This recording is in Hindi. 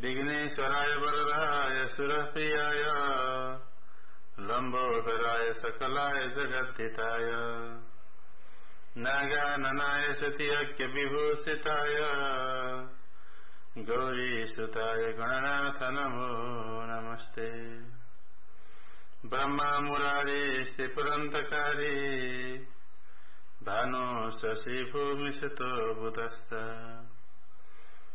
विघ्नेश्वराय वरदाय सुरप्रियाय लंबोदराय सकलाय जगद्धिताय नागाननाय सतीयज्ञ विभूषिताय गौरीसुताय गणनाथ नमो नमस्ते। ब्रह्मा मुरारी स्त्रिपुरन्तकारी भानु शशि भूमिसुतो बुधश्च